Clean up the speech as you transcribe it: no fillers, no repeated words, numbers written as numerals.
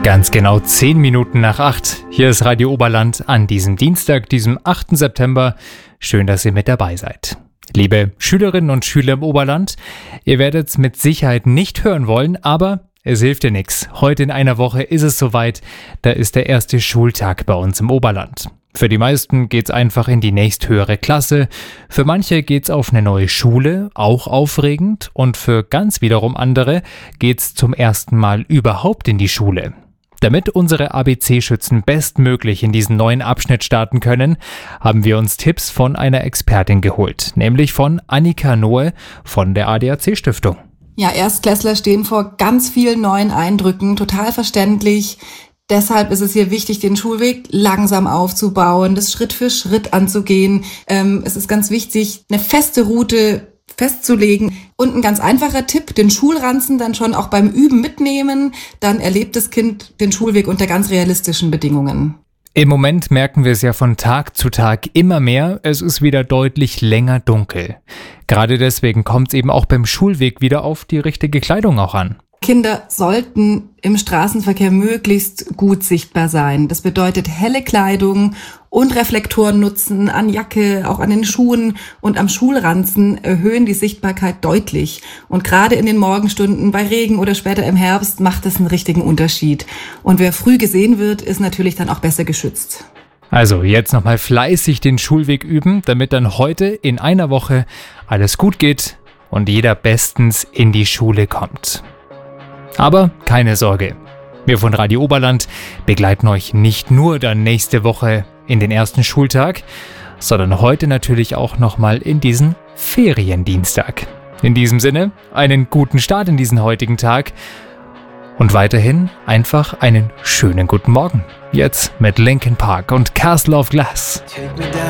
Ganz genau 10 Minuten nach 8. Hier ist Radio Oberland an diesem Dienstag, diesem 8. September. Schön, dass ihr mit dabei seid. Liebe Schülerinnen und Schüler im Oberland, ihr werdet es mit Sicherheit nicht hören wollen, aber es hilft dir nichts. Heute in einer Woche ist es soweit, da ist der erste Schultag bei uns im Oberland. Für die meisten geht's einfach in die nächsthöhere Klasse, für manche geht's auf eine neue Schule, auch aufregend, und für ganz wiederum andere geht's zum ersten Mal überhaupt in die Schule. Damit unsere ABC-Schützen bestmöglich in diesen neuen Abschnitt starten können, haben wir uns Tipps von einer Expertin geholt, nämlich von Annika Noe von der ADAC-Stiftung. Ja, Erstklässler stehen vor ganz vielen neuen Eindrücken, total verständlich. Deshalb ist es hier wichtig, den Schulweg langsam aufzubauen, das Schritt für Schritt anzugehen. Es ist ganz wichtig, eine feste Route festzulegen. Und ein ganz einfacher Tipp, den Schulranzen dann schon auch beim Üben mitnehmen. Dann erlebt das Kind den Schulweg unter ganz realistischen Bedingungen. Im Moment merken wir es ja von Tag zu Tag immer mehr, es ist wieder deutlich länger dunkel. Gerade deswegen kommt es eben auch beim Schulweg wieder auf die richtige Kleidung auch an. Kinder sollten im Straßenverkehr möglichst gut sichtbar sein. Das bedeutet helle Kleidung und Reflektoren nutzen an Jacke, auch an den Schuhen und am Schulranzen erhöhen die Sichtbarkeit deutlich. Und gerade in den Morgenstunden bei Regen oder später im Herbst macht es einen richtigen Unterschied. Und wer früh gesehen wird, ist natürlich dann auch besser geschützt. Also jetzt nochmal fleißig den Schulweg üben, damit dann heute in einer Woche alles gut geht und jeder bestens in die Schule kommt. Aber keine Sorge, wir von Radio Oberland begleiten euch nicht nur dann nächste Woche in den ersten Schultag, sondern heute natürlich auch nochmal in diesen Feriendienstag. In diesem Sinne, einen guten Start in diesen heutigen Tag und weiterhin einfach einen schönen guten Morgen. Jetzt mit Linkin Park und Castle of Glass.